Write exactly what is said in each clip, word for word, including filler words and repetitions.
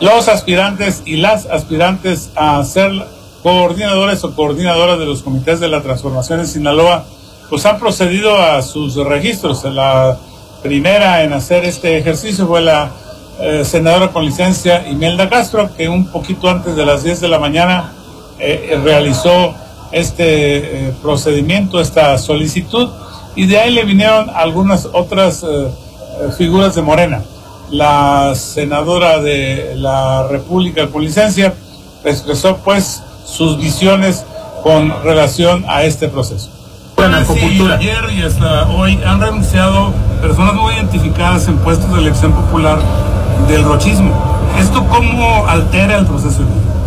los aspirantes y las aspirantes a ser coordinadores o coordinadoras de los comités de la transformación en Sinaloa, pues han procedido a sus registros. La primera en hacer este ejercicio fue la eh, senadora con licencia Imelda Castro, que un poquito antes de las diez de la mañana eh, realizó este eh, procedimiento, esta solicitud, y de ahí le vinieron algunas otras eh, figuras de Morena. La senadora de la República con licencia expresó pues sus visiones con relación a este proceso. Sí, ayer y hasta hoy han renunciado personas muy identificadas en puestos de elección popular del rochismo. ¿Esto cómo altera el proceso?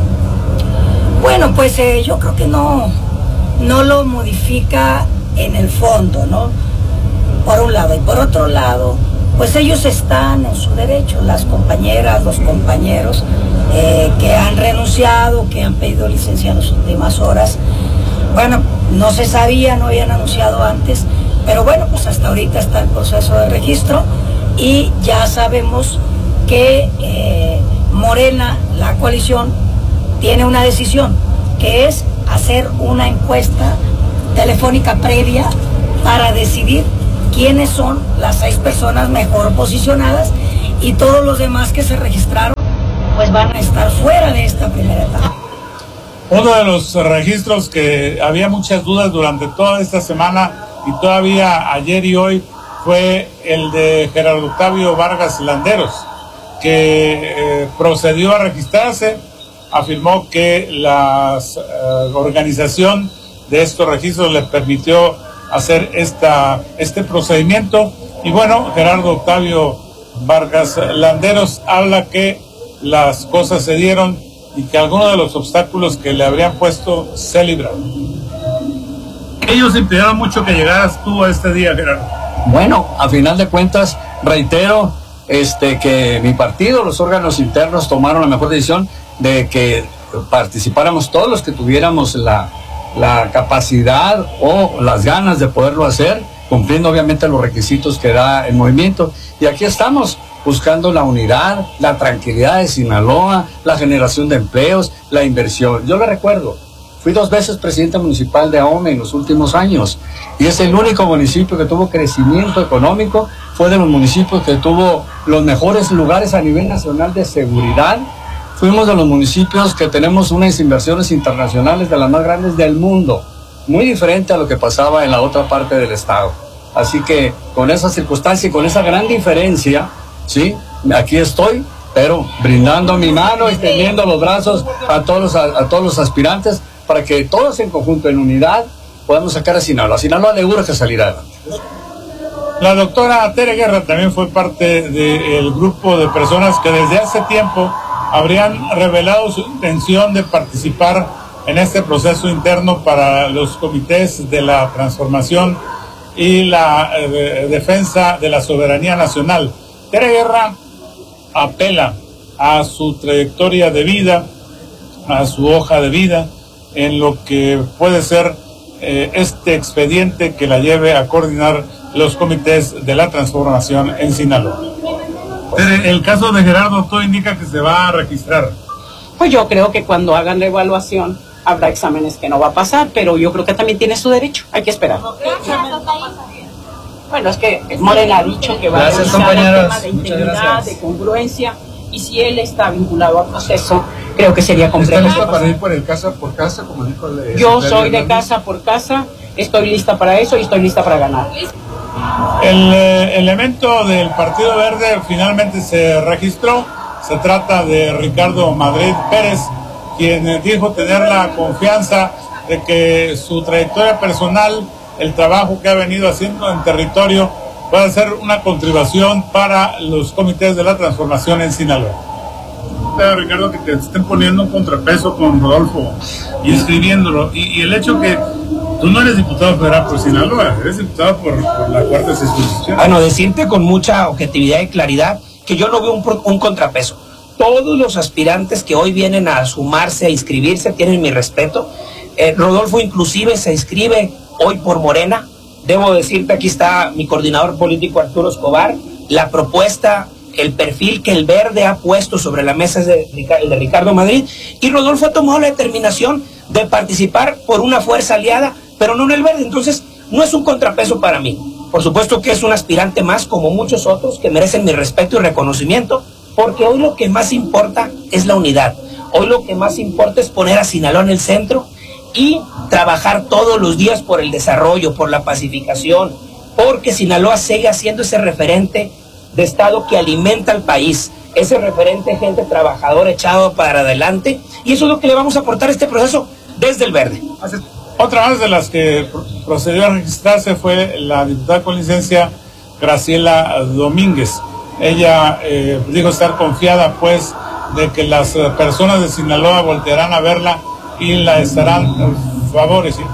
Bueno, pues eh, yo creo que no, no lo modifica en el fondo, ¿no? Por un lado. Y por otro lado, pues ellos están en su derecho, las compañeras, los compañeros eh, que han renunciado, que han pedido licencia en las últimas horas. Bueno, no se sabía, no habían anunciado antes, pero bueno, pues hasta ahorita está el proceso de registro y ya sabemos que eh, Morena, la coalición, tiene una decisión, que es hacer una encuesta telefónica previa para decidir quiénes son las seis personas mejor posicionadas, y todos los demás que se registraron pues van a estar fuera de esta primera etapa. Uno de los registros que había muchas dudas durante toda esta semana y todavía ayer y hoy fue el de Gerardo Octavio Vargas Landeros, que eh, procedió a registrarse, afirmó que la eh, organización de estos registros le permitió hacer esta, este procedimiento. Y bueno, Gerardo Octavio Vargas Landeros habla que las cosas se dieron y que algunos de los obstáculos que le habrían puesto se libraron. Ellos impidieron mucho que llegaras tú a este día, Gerardo. Bueno, a final de cuentas, reitero este, que mi partido, los órganos internos tomaron la mejor decisión de que participáramos todos los que tuviéramos la la capacidad o las ganas de poderlo hacer, cumpliendo obviamente los requisitos que da el movimiento. Y aquí estamos buscando la unidad, la tranquilidad de Sinaloa, la generación de empleos, la inversión. Yo le recuerdo, fui dos veces presidente municipal de Ahome en los últimos años y es el único municipio que tuvo crecimiento económico, fue de los municipios que tuvo los mejores lugares a nivel nacional de seguridad. Fuimos de los municipios que tenemos unas inversiones internacionales de las más grandes del mundo, muy diferente a lo que pasaba en la otra parte del estado. Así que con esa circunstancia y con esa gran diferencia, sí, aquí estoy, pero brindando mi mano y extendiendo los brazos a todos los, a, a todos los aspirantes para que todos en conjunto, en unidad, podamos sacar a Sinaloa. A Sinaloa le urge salir adelante. La doctora Tere Guerra también fue parte del grupo de personas que desde hace tiempo habrían revelado su intención de participar en este proceso interno para los comités de la transformación y la eh, defensa de la soberanía nacional. Tere Guerra apela a su trayectoria de vida, a su hoja de vida, en lo que puede ser eh, este expediente que la lleve a coordinar los comités de la transformación en Sinaloa. El caso de Gerardo, todo indica que se va a registrar. Pues yo creo que cuando hagan la evaluación habrá exámenes que no va a pasar, pero yo creo que también tiene su derecho, hay que esperar. Bueno, es que Morena ha dicho que va gracias, a revisar el tema de integridad, de congruencia, y si él está vinculado al proceso, creo que sería complejo. ¿Está lista para ir por el casa por casa, como dijo el Yo soy de casa por casa, estoy lista para eso y estoy lista para ganar. El eh, elemento del Partido Verde finalmente se registró. Se trata de Ricardo Madrid Pérez, quien dijo tener la confianza de que su trayectoria personal, el trabajo que ha venido haciendo en territorio, puede ser una contribución para los comités de la transformación en Sinaloa. Pero Ricardo, que te estén poniendo un contrapeso con Rodolfo y escribiéndolo, y, y el hecho que tú no eres diputado federal por Sinaloa, eres diputado por, por la cuarta circunscripción. Bueno, decirte con mucha objetividad y claridad que yo no veo un, un contrapeso. Todos los aspirantes que hoy vienen a sumarse, a inscribirse, tienen mi respeto. Eh, Rodolfo inclusive se inscribe hoy por Morena. Debo decirte, aquí está mi coordinador político Arturo Escobar. La propuesta el perfil que el Verde ha puesto sobre la mesa es de, el de Ricardo Madrid, y Rodolfo ha tomado la determinación de participar por una fuerza aliada, pero no en el Verde. Entonces no es un contrapeso para mí. Por supuesto que es un aspirante más, como muchos otros, que merecen mi respeto y reconocimiento, porque hoy lo que más importa es la unidad. Hoy lo que más importa es poner a Sinaloa en el centro y trabajar todos los días por el desarrollo, por la pacificación, porque Sinaloa sigue siendo ese referente de estado que alimenta al país, ese referente de gente trabajadora echado para adelante, y eso es lo que le vamos a aportar a este proceso desde el Verde. Otra más de las que procedió a registrarse fue la diputada con licencia Graciela Domínguez. Ella eh, dijo estar confiada pues de que las personas de Sinaloa voltearán a verla y la estarán favoreciendo.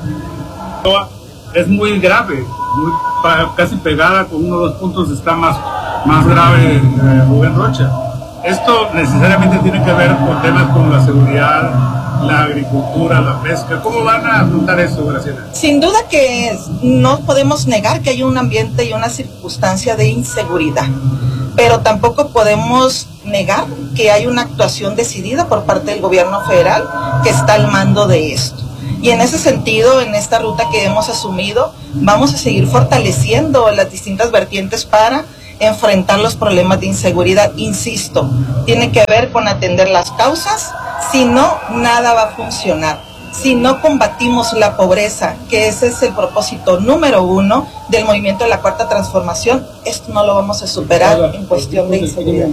Es muy grave, muy, casi pegada, con uno o dos puntos está más, más grave eh, Rubén Rocha. Esto necesariamente tiene que ver con temas como la seguridad, la agricultura, la pesca. ¿Cómo van a afrontar eso, Graciela? Sin duda que no podemos negar que hay un ambiente y una circunstancia de inseguridad, pero tampoco podemos negar que hay una actuación decidida por parte del gobierno federal que está al mando de esto. Y en ese sentido, en esta ruta que hemos asumido, vamos a seguir fortaleciendo las distintas vertientes para enfrentar los problemas de inseguridad. Insisto, tiene que ver con atender las causas, si no, nada va a funcionar. Si no combatimos la pobreza, que ese es el propósito número uno del movimiento de la Cuarta Transformación, esto no lo vamos a superar en cuestión de inseguridad.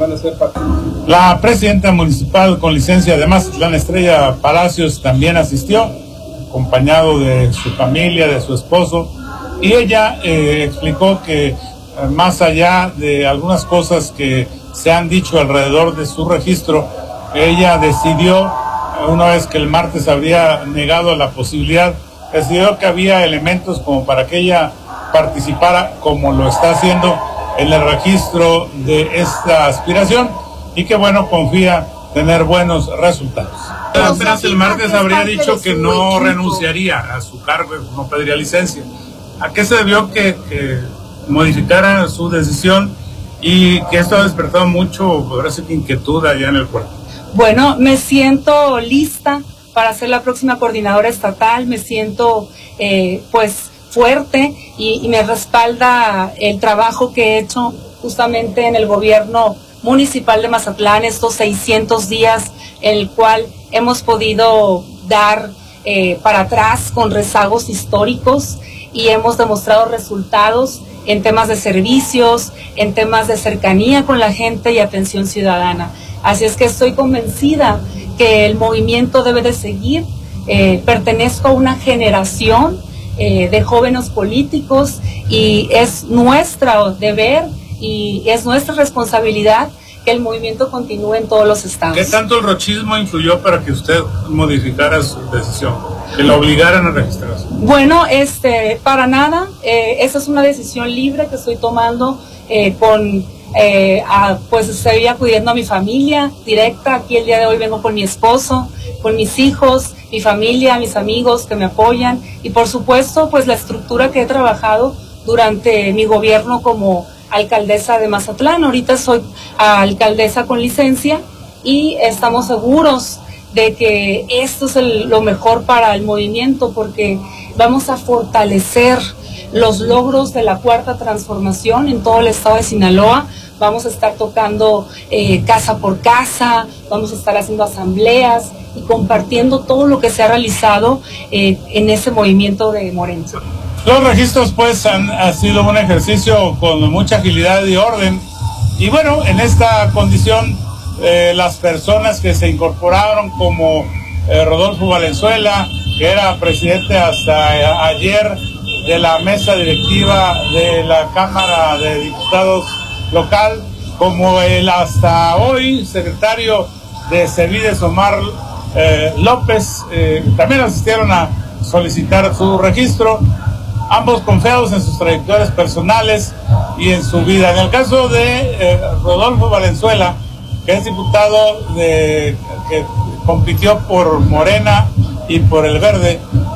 La presidenta municipal con licencia de Mazatlán, Estrella Palacios, también asistió, acompañado de su familia, de su esposo, y ella eh, explicó que eh, más allá de algunas cosas que se han dicho alrededor de su registro, ella decidió, una vez que el martes habría negado la posibilidad, decidió que había elementos como para que ella participara, como lo está haciendo en el registro de esta aspiración, y que bueno, confía tener buenos resultados. Apenas el martes habría dicho que no renunciaría a su cargo, no pediría licencia. ¿A qué se debió que, que modificara su decisión y que esto ha despertado mucho, podría ser, inquietud allá en el cuerpo? Bueno, me siento lista para ser la próxima coordinadora estatal, me siento eh, pues fuerte y, y me respalda el trabajo que he hecho justamente en el gobierno municipal de Mazatlán, estos seiscientos días en el cual hemos podido dar eh, para atrás con rezagos históricos y hemos demostrado resultados en temas de servicios, en temas de cercanía con la gente y atención ciudadana. Así es que estoy convencida que el movimiento debe de seguir. Eh, pertenezco a una generación eh, de jóvenes políticos y es nuestro deber y es nuestra responsabilidad que el movimiento continúe en todos los estados. ¿Qué tanto el rochismo influyó para que usted modificara su decisión, que la obligaran a registrarse? Bueno, este, para nada. Eh, esa es una decisión libre que estoy tomando eh, con, eh, a, pues estoy acudiendo a mi familia directa. Aquí el día de hoy vengo con mi esposo, con mis hijos, mi familia, mis amigos que me apoyan y por supuesto, pues la estructura que he trabajado durante mi gobierno como alcaldesa de Mazatlán. Ahorita soy alcaldesa con licencia y estamos seguros de que esto es el, lo mejor para el movimiento porque vamos a fortalecer los logros de la Cuarta Transformación en todo el estado de Sinaloa. Vamos a estar tocando eh, casa por casa, vamos a estar haciendo asambleas y compartiendo todo lo que se ha realizado eh, en ese movimiento de Morena. Los registros pues han ha sido un ejercicio con mucha agilidad y orden y bueno, en esta condición eh, las personas que se incorporaron como eh, Rodolfo Valenzuela, que era presidente hasta eh, ayer de la mesa directiva de la Cámara de Diputados local, como el hasta hoy secretario de Cevides, Omar eh, López, eh, también asistieron a solicitar su registro. Ambos confiados en sus trayectorias personales y en su vida. En el caso de eh, Rodolfo Valenzuela, que es diputado de, que compitió por Morena y por el Verde,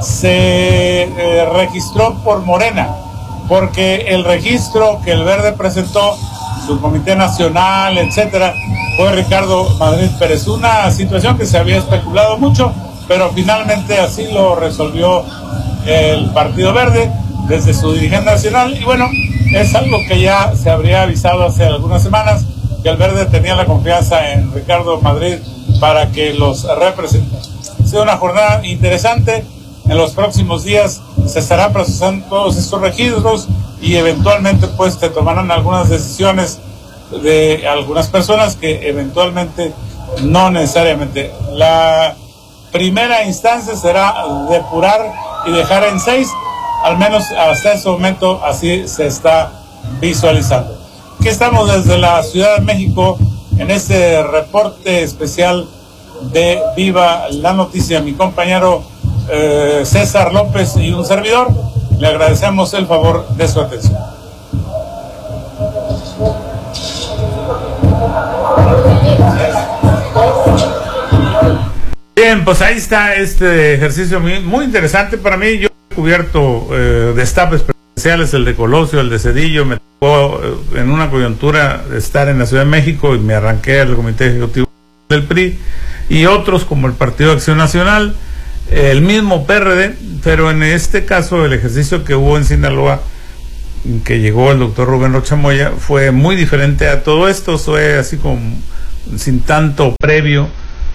se eh, registró por Morena, porque el registro que el Verde presentó su comité nacional, etcétera, fue Ricardo Madrid Pérez. Una situación que se había especulado mucho, pero finalmente así lo resolvió el Partido Verde desde su dirigente nacional. Y bueno, es algo que ya se habría avisado hace algunas semanas, que el Verde tenía la confianza en Ricardo Madrid para que los represente. Ha sido una jornada interesante. En los próximos días se estarán procesando todos estos registros y eventualmente pues se tomarán algunas decisiones de algunas personas que eventualmente no necesariamente. La primera instancia será depurar y dejar en seis, al menos hasta ese momento así se está visualizando. Aquí estamos desde la Ciudad de México en este reporte especial de Viva la Noticia. Mi compañero eh, César López y un servidor, le agradecemos el favor de su atención. Bien, pues ahí está este ejercicio muy, muy interesante para mí. Yo he cubierto eh, destapes presidenciales, el de Colosio, el de Zedillo. Me tocó eh, en una coyuntura estar en la Ciudad de México y me arranqué al Comité Ejecutivo del P R I, y otros como el Partido Acción Nacional, el mismo P R D, pero en este caso el ejercicio que hubo en Sinaloa, que llegó el doctor Rubén Rocha Moya, fue muy diferente a todo esto. Fue así como sin tanto previo,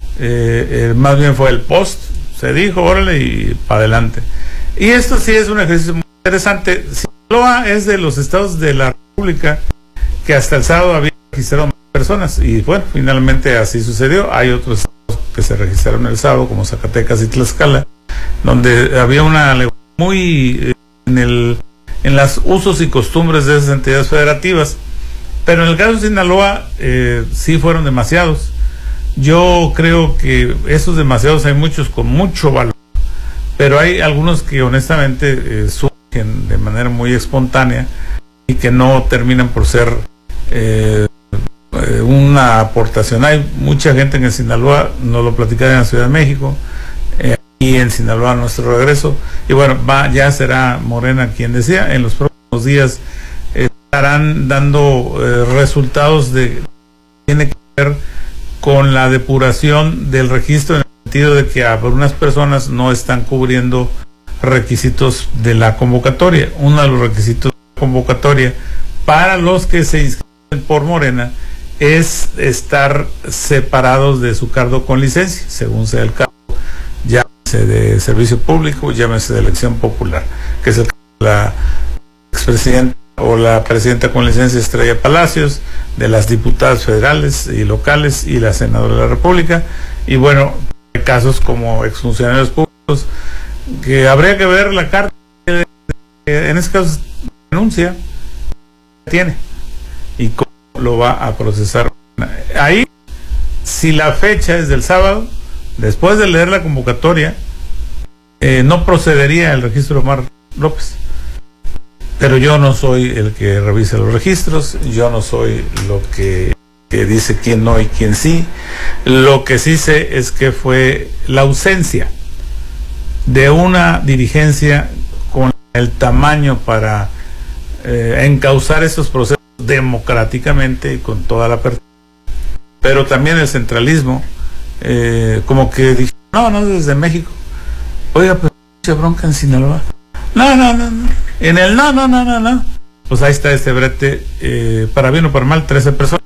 eh, eh, más bien fue el post, se dijo, órale, y para adelante. Y esto sí es un ejercicio muy interesante. Sinaloa es de los estados de la República que hasta el sábado había registrado más personas, y bueno, finalmente así sucedió. Hay otros estados que se registraron el sábado, como Zacatecas y Tlaxcala, donde había una muy eh, en el en los usos y costumbres de esas entidades federativas, pero en el caso de Sinaloa eh, sí fueron demasiados. Yo creo que esos demasiados hay muchos con mucho valor, pero hay algunos que honestamente eh, surgen de manera muy espontánea y que no terminan por ser eh, eh, una aportación. Hay mucha gente en el Sinaloa, nos lo platicaron en la Ciudad de México, eh, y en Sinaloa nuestro regreso, y bueno, va, ya será Morena quien decía. En los próximos días eh, estarán dando eh, resultados de tiene que ver con la depuración del registro, en el sentido de que algunas personas no están cubriendo requisitos de la convocatoria. Uno de los requisitos de la convocatoria para los que se inscriben por Morena es estar separados de su cargo con licencia, según sea el caso, ya de servicio público, llámese de elección popular, que es el caso de la expresidenta o la presidenta con licencia Estrella Palacios, de las diputadas federales y locales y la senadora de la República, y bueno, hay casos como exfuncionarios públicos que habría que ver la carta que en este caso denuncia tiene y cómo lo va a procesar. Ahí, si la fecha es del sábado, después de leer la convocatoria, eh, no procedería el registro de Omar López. Pero yo no soy el que revisa los registros, yo no soy lo que, que dice quién no y quién sí. Lo que sí sé es que fue la ausencia de una dirigencia con el tamaño para eh, encauzar esos procesos democráticamente y con toda la apertura. Pero también el centralismo, Eh, como que dije, no, no, desde México. Oiga, pero mucha bronca en Sinaloa. No, no, no, no. En el no, no, no, no, no. Pues ahí está este brete, eh, para bien o para mal, trece personas.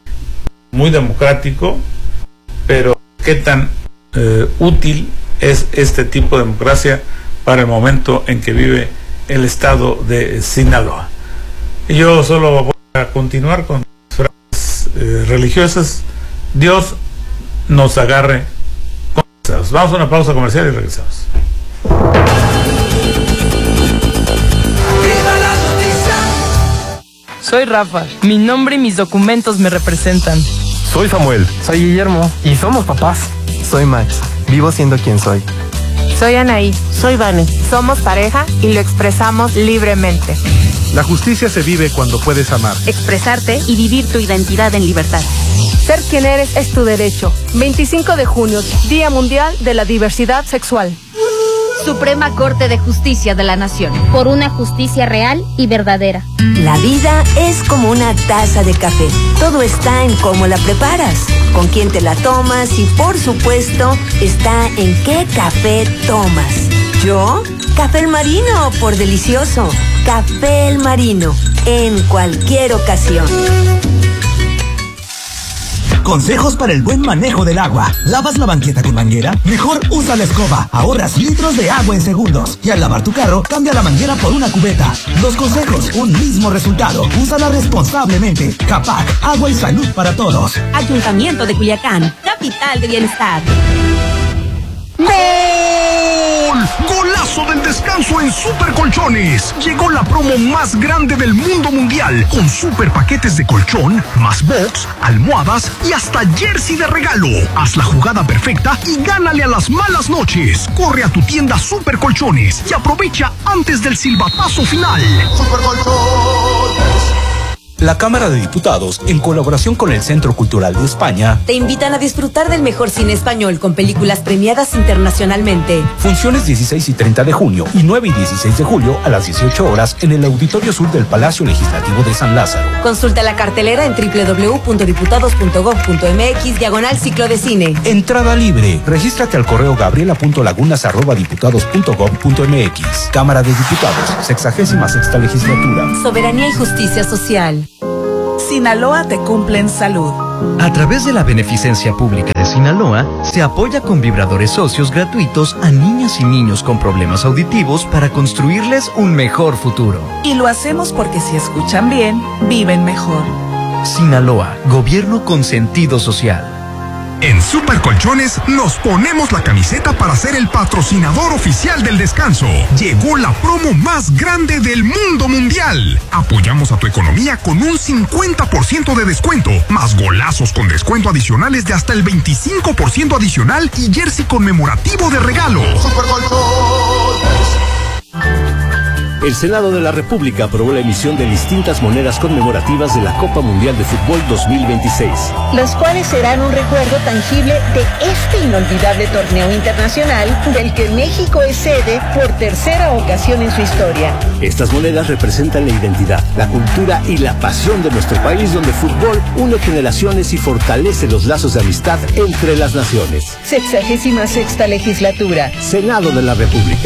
Muy democrático, pero qué tan eh, útil es este tipo de democracia para el momento en que vive el estado de Sinaloa. Y yo solo voy a continuar con frases eh, religiosas. Dios nos agarre conversados. Vamos a una pausa comercial y regresamos. Soy Rafa, mi nombre y mis documentos me representan. Soy Samuel. Soy Guillermo. Y somos papás. Soy Max. Vivo siendo quien soy. Soy Anaí. Soy Vane. Somos pareja y lo expresamos libremente. La justicia se vive cuando puedes amar, expresarte y vivir tu identidad en libertad. Ser quien eres es tu derecho. veinticinco de junio, Día Mundial de la Diversidad Sexual. Suprema Corte de Justicia de la Nación. Por una justicia real y verdadera. La vida es como una taza de café. Todo está en cómo la preparas, con quién te la tomas y, por supuesto, está en qué café tomas. ¿Yo? Café El Marino, por delicioso. Café El Marino, en cualquier ocasión. Consejos para el buen manejo del agua. ¿Lavas la banqueta con manguera? Mejor usa la escoba. Ahorras litros de agua en segundos. Y al lavar tu carro, cambia la manguera por una cubeta. Dos consejos, un mismo resultado. Úsala responsablemente. Capac, agua y salud para todos. Ayuntamiento de Culiacán, capital de bienestar. ¡Gol! ¡Golazo del descanso en Super Colchones! Llegó la promo más grande del mundo mundial, con super paquetes de colchón, más box, almohadas y hasta jersey de regalo. Haz la jugada perfecta y gánale a las malas noches. Corre a tu tienda Super Colchones y aprovecha antes del silbatazo final. Super Colchones. La Cámara de Diputados, en colaboración con el Centro Cultural de España, te invitan a disfrutar del mejor cine español con películas premiadas internacionalmente. Funciones dieciséis y treinta de junio y nueve y dieciséis de julio a las dieciocho horas en el Auditorio Sur del Palacio Legislativo de San Lázaro. Consulta la cartelera en doble u doble u doble u punto diputados punto gob punto mx diagonal ciclo de cine. Entrada libre. Regístrate al correo gabriela punto lagunas arroba diputados punto gob punto mx. Cámara de Diputados, sexagésima sexta legislatura. Soberanía y justicia social. Sinaloa te cumple en salud. A través de la Beneficencia Pública de Sinaloa, se apoya con vibradores socios gratuitos a niñas y niños con problemas auditivos para construirles un mejor futuro. Y lo hacemos porque si escuchan bien, viven mejor. Sinaloa, gobierno con sentido social. En Super Colchones nos ponemos la camiseta para ser el patrocinador oficial del descanso. Llegó la promo más grande del mundo mundial. Apoyamos a tu economía con un cincuenta por ciento de descuento, más golazos con descuento adicionales de hasta el veinticinco por ciento adicional y jersey conmemorativo de regalo. Super Colchones. El Senado de la República aprobó la emisión de distintas monedas conmemorativas de la Copa Mundial de Fútbol dos mil veintiséis. Las cuales serán un recuerdo tangible de este inolvidable torneo internacional del que México es sede por tercera ocasión en su historia. Estas monedas representan la identidad, la cultura y la pasión de nuestro país, donde el fútbol une generaciones y fortalece los lazos de amistad entre las naciones. Sexagésima sexta legislatura. Senado de la República.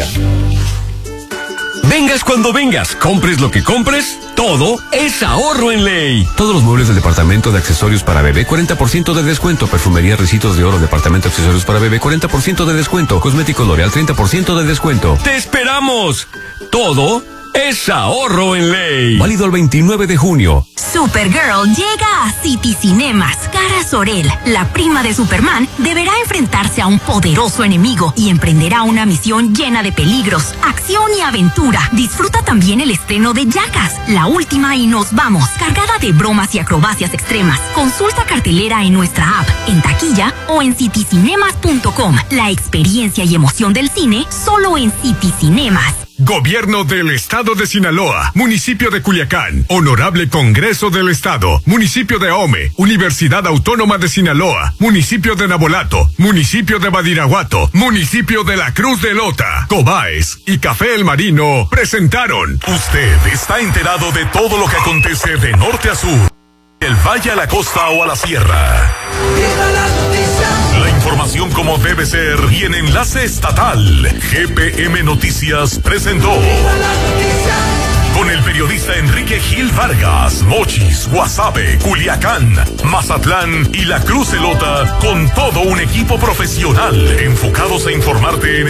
Vengas cuando vengas, compres lo que compres, todo es ahorro en Ley. Todos los muebles del departamento de accesorios para bebé, cuarenta por ciento de descuento. Perfumería, recitos de oro, departamento de accesorios para bebé, cuarenta por ciento de descuento. Cosméticos L'Oreal, treinta por ciento de descuento. ¡Te esperamos! Todo es ahorro en Ley. Válido el veintinueve de junio. Supergirl llega a City Cinemas. Kara Zor-El, la prima de Superman, deberá enfrentarse a un poderoso enemigo y emprenderá una misión llena de peligros, acción y aventura. Disfruta también el estreno de Jackass, la última y nos vamos, cargada de bromas y acrobacias extremas. Consulta cartelera en nuestra app, en taquilla o en city cinemas punto com. La experiencia y emoción del cine solo en City Cinemas. Gobierno del Estado de Sinaloa, Municipio de Culiacán, Honorable Congreso del Estado, Municipio de Ahome, Universidad Autónoma de Sinaloa, Municipio de Nabolato, Municipio de Badiraguato, Municipio de la Cruz de Lota, Cobaes y Café El Marino presentaron. Usted está enterado de todo lo que acontece de norte a sur, del valle a la costa o a la sierra. La información como debe ser y en enlace estatal. G P M Noticias presentó. Con el periodista Enrique Gil Vargas, Mochis, Guasave, Culiacán, Mazatlán y la Cruz de Lota, con todo un equipo profesional enfocados a informarte en